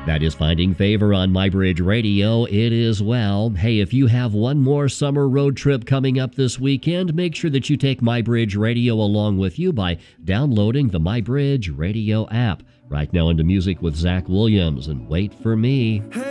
That is finding favor on MyBridge Radio. It is well. Hey, if you have one more summer road trip coming up this weekend, make sure that you take MyBridge Radio along with you by downloading the MyBridge Radio app. Right now into music with Zach Williams and Wait for Me.